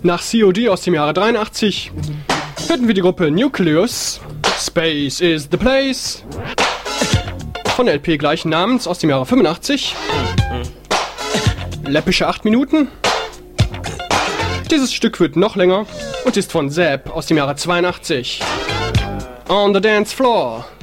Nach COD aus dem Jahre 83 hörten wir die Gruppe Nucleus, Space is the Place, von der LP gleichen Namens aus dem Jahre 85. Läppische 8 Minuten. Dieses Stück wird noch länger und ist von Zapp aus dem Jahre 82. On the Dance Floor.